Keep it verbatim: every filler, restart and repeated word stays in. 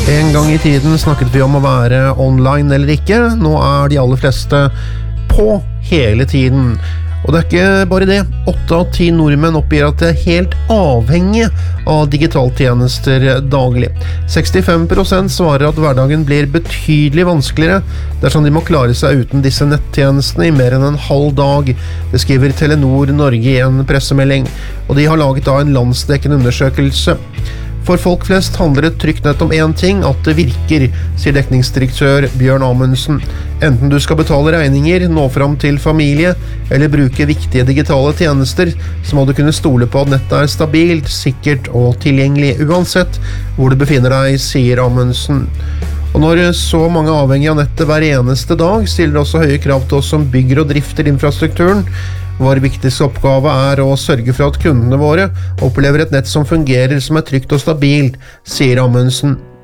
En gang i tiden snakket vi om å være online eller ikke. Nå er de aller fleste på hele tiden. Og det er ikke bare det. Åtte av ti nordmenn oppgir at de er helt avhengige av digitaltjenester daglig. sekstifem prosent svarer at hverdagen blir betydelig vanskeligere dersom de må klare seg uten disse nettjenestene i mer enn en halv dag. Det skriver Telenor Norge i en pressemelding, og de har laget da en landsdekkende undersøkelse. For folk flest handler et trygt nett om en ting, at det virker, sier dekningsdirektør Bjørn Amundsen. Enten du skal betale regninger, nå fram til familie, eller bruke viktige digitale tjenester, så må du kunne stole på at nettet er stabilt, sikkert og tilgjengelig, uansett hvor du befinner deg, sier Amundsen. Og når så mange er avhengig av nettet hver eneste dag, stiller det også høye krav til oss som bygger og drifter infrastrukturen. Vår viktigste oppgave er å sørge for at kundene våre opplever et nett som fungerer, som er trygt og stabilt, sier Amundsen.